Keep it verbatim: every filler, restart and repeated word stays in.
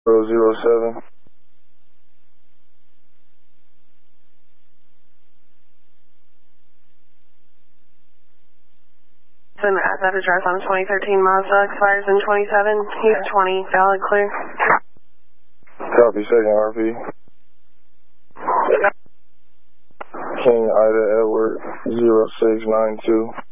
zero seven. That address on twenty thirteen Mazda expires in twenty-seven. He's twenty, valid clear. Copy, second R P. King Ida Edward zero six nine two.